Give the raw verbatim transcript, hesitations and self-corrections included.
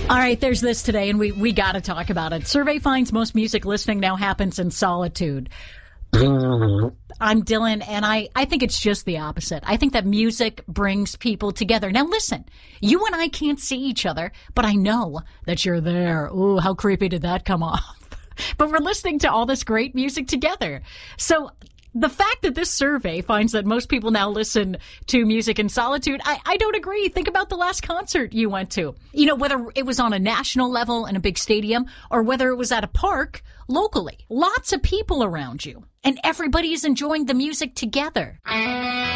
All right, there's this today, and we, we got to talk about it. Survey finds most music listening now happens in solitude. I'm Dylan, and I, I think it's just the opposite. I think that music brings people together. Now, listen, you and I can't see each other, but I know that you're there. Ooh, how creepy did that come off? But we're listening to all this great music together. So the fact that this survey finds that most people now listen to music in solitude, I, I don't agree. Think about the last concert you went to. You know, whether it was on a national level in a big stadium or whether it was at a park locally. Lots of people around you, and everybody is enjoying the music together.